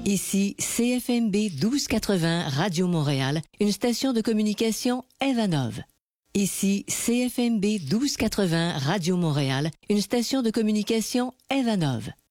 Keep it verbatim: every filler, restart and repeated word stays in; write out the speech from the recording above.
Ici C F M B douze quatre-vingts Radio Montréal, une station de communication Evanov. Ici C F M B douze quatre-vingts Radio Montréal, une station de communication Evanov.